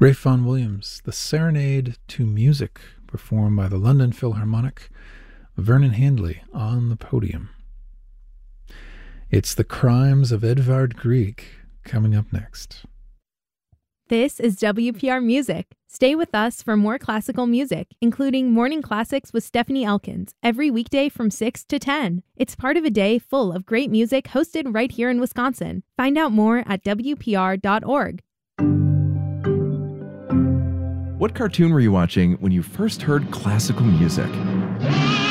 Ralph Vaughan Williams, The Serenade to Music, performed by the London Philharmonic, Vernon Handley on the podium. It's The Crimes of Edvard Grieg coming up next. This is WPR Music. Stay with us for more classical music, including Morning Classics with Stephanie Elkins, every weekday from 6 to 10. It's part of a day full of great music hosted right here in Wisconsin. Find out more at WPR.org. What cartoon were you watching when you first heard classical music?